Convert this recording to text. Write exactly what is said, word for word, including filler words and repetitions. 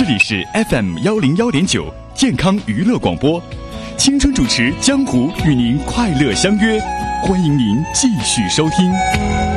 里是 F M 幺零幺点九健康娱乐广播，青春主持江湖与您快乐相约，欢迎您继续收听。